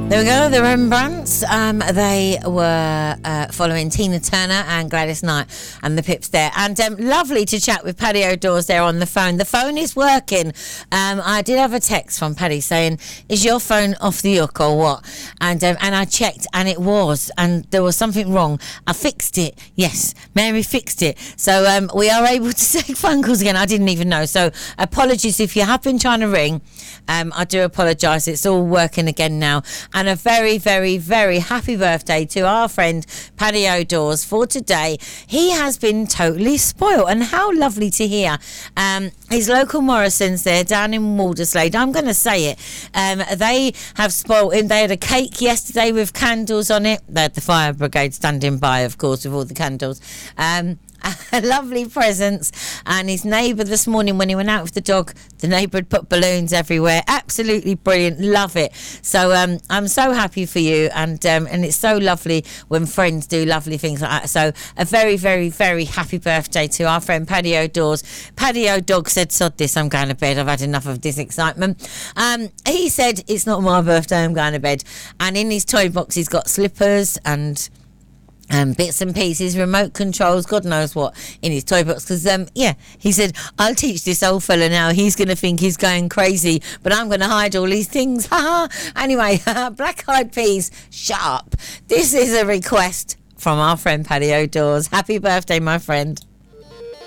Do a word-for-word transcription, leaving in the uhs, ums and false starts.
There we go, the Rembrandts. Um, they were uh, following Tina Turner and Gladys Knight and the Pips there. And um, lovely to chat with Paddy O'Dawes there on the phone. The phone is working. Um, I did have a text from Paddy saying, is your phone off the hook or what? And um, and I checked and it was. And there was something wrong. I fixed it. Yes, Mary fixed it. So um, we are able to take phone calls again. I didn't even know. So apologies if you have been trying to ring. Um, I do apologise. It's all working again now. And a very, very, very happy birthday to our friend Paddy O'Dawes for today. He has been totally spoiled, and how lovely to hear. Um, his local Morrison's there down in Walderslade. I'm going to say it. Um, they have spoiled him. They had a cake yesterday with candles on it. They had the fire brigade standing by, of course, with all the candles. Um, lovely presents. And his neighbour this morning, when he went out with the dog, the neighbour had put balloons everywhere. Absolutely brilliant. Love it. So um, I'm so happy for you, and um, and it's so lovely when friends do lovely things like that. So a very, very, very happy birthday to our friend Paddy O'Dawes. Paddy O'Dog said, sod this, I'm going to bed. I've had enough of this excitement. Um, he said, it's not my birthday, I'm going to bed. And in his toy box, he's got slippers and Um, bits and pieces, remote controls, God knows what in his toy box. Because um, yeah, he said, I'll teach this old fella now. He's going to think he's going crazy, but I'm going to hide all these things. Anyway, Black Eyed Peas, sharp. This is a request from our friend Paddy O'Dawes. Happy birthday, my friend.